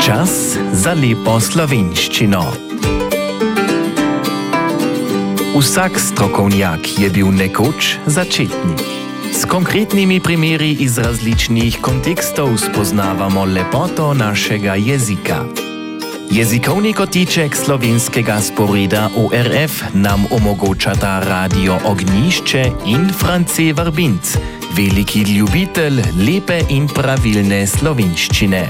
Čas za lepo slovenščino. Vsak strokovnjak je bil nekoč začetnik. S konkretnimi primeri iz različnih kontekstov spoznavamo lepoto našega jezika. Jezikovni kotiček slovenskega sporeda ORF nam omogočata Radio Ognjišče in France Vrbinc, veliki ljubitelj lepe in pravilne slovenščine.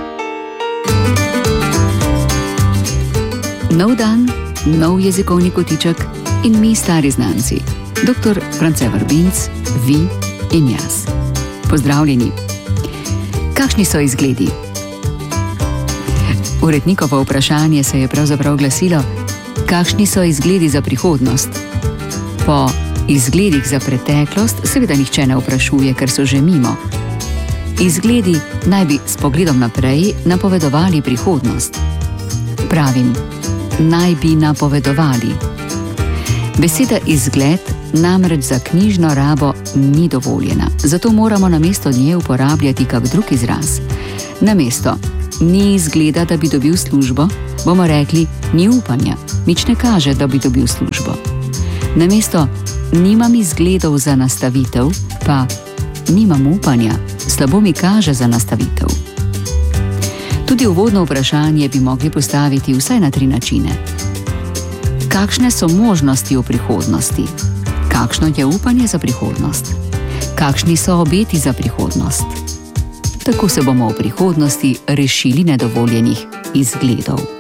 Nov dan, nov jezikovni kotiček in mi stari znanci. Dr. France Vrbinc, vi in jaz. Pozdravljeni. Kakšni so izgledi? Urednikovo vprašanje se je pravzaprav glasilo, kakšni so izgledi za prihodnost. Po izgledih za preteklost seveda nihče ne vprašuje, ker so že mimo. Izgledi naj bi s pogledom naprej napovedovali prihodnost. Pravim, naj bi napovedovali. Beseda izgled namreč za knjižno rabo ni dovoljena, zato moramo namesto nje uporabljati kak drug izraz. Namesto ni izgleda, da bi dobil službo, bomo rekli ni upanja, nič ne kaže, da bi dobil službo. Namesto nimam izgledov za nastavitev, pa nimam upanja, slabo mi kaže za nastavitev. Tudi uvodno vprašanje bi mogli postaviti vsaj na 3 načine. Kakšne so možnosti v prihodnosti? Kakšno je upanje za prihodnost? Kakšni so obeti za prihodnost? Tako se bomo v prihodnosti rešili nedovoljenih izgledov.